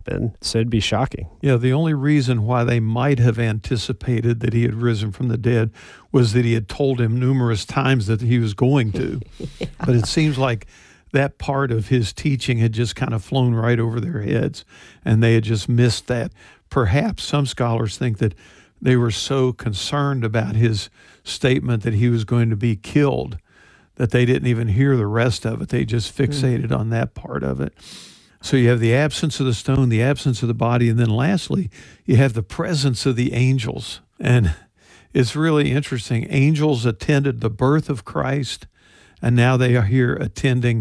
happen. So it'd be shocking. Yeah, the only reason why they might have anticipated that he had risen from the dead was that he had told him numerous times that he was going to. Yeah. But it seems like that part of his teaching had just kind of flown right over their heads, and they had just missed that. Perhaps some scholars think that they were so concerned about his statement that he was going to be killed that they didn't even hear the rest of it. They just fixated on that part of it. So you have the absence of the stone, the absence of the body, and then lastly, you have the presence of the angels. And it's really interesting. Angels attended the birth of Christ, and now they are here attending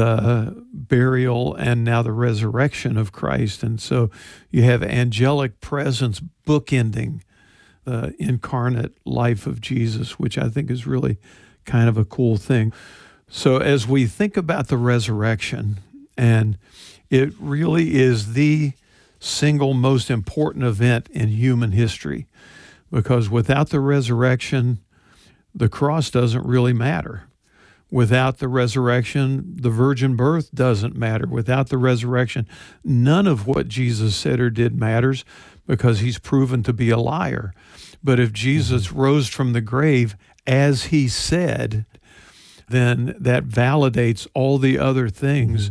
the burial and now the resurrection of Christ. And so you have angelic presence bookending the incarnate life of Jesus, which I think is really kind of a cool thing. So as we think about the resurrection, and it really is the single most important event in human history, because without the resurrection, the cross doesn't really matter. Without the resurrection, the virgin birth doesn't matter. Without the resurrection, none of what Jesus said or did matters, because he's proven to be a liar. But if Jesus rose from the grave as he said, then that validates all the other things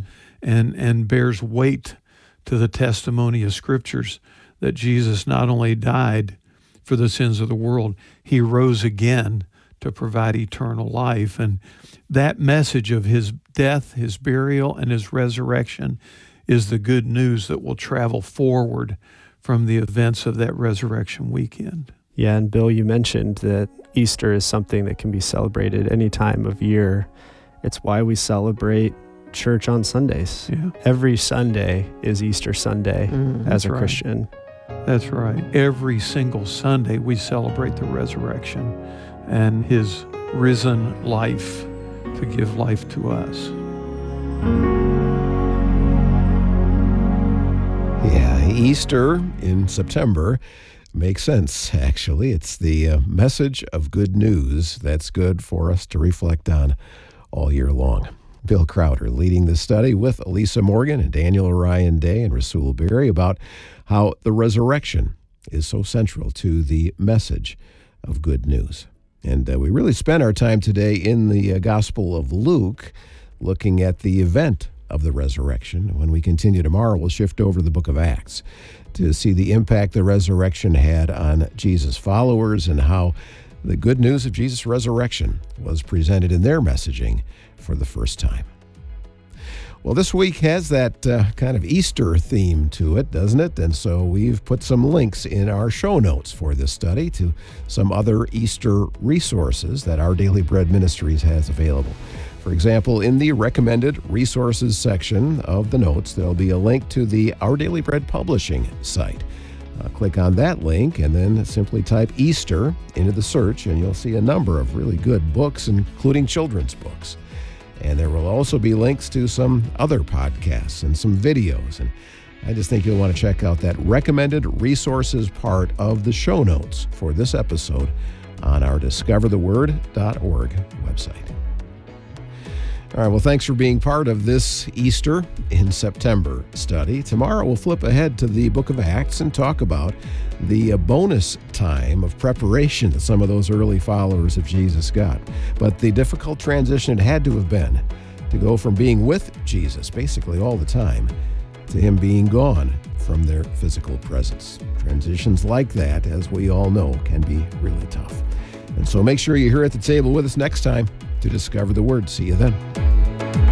and bears weight to the testimony of scriptures that Jesus not only died for the sins of the world, he rose again to provide eternal life. And that message of his death, his burial, and his resurrection is the good news that will travel forward from the events of that resurrection weekend. Yeah, and Bill, you mentioned that Easter is something that can be celebrated any time of year. It's why we celebrate church on Sundays. Yeah. Every Sunday is Easter Sunday as a Christian. That's right. Every single Sunday we celebrate the resurrection and his risen life to give life to us. Yeah, Easter in September makes sense, actually. It's the message of good news that's good for us to reflect on all year long. Bill Crowder leading the study with Elisa Morgan and Daniel Ryan Day and Rasul Berry about how the resurrection is so central to the message of good news. And we really spent our time today in the Gospel of Luke looking at the event of the resurrection. When we continue tomorrow, we'll shift over to the book of Acts to see the impact the resurrection had on Jesus' followers and how the good news of Jesus' resurrection was presented in their messaging for the first time. Well, this week has that kind of Easter theme to it, doesn't it? And so we've put some links in our show notes for this study to some other Easter resources that Our Daily Bread Ministries has available. For example, in the recommended resources section of the notes, there'll be a link to the Our Daily Bread publishing site. Click on that link and then simply type Easter into the search, and you'll see a number of really good books, including children's books. And there will also be links to some other podcasts and some videos. And I just think you'll want to check out that recommended resources part of the show notes for this episode on our discovertheword.org website. All right, well, thanks for being part of this Easter in September study. Tomorrow we'll flip ahead to the book of Acts and talk about the bonus time of preparation that some of those early followers of Jesus got. But the difficult transition it had to have been to go from being with Jesus basically all the time to him being gone from their physical presence. Transitions like that, as we all know, can be really tough. And so make sure you're here at the table with us next time to discover the Word. See you then.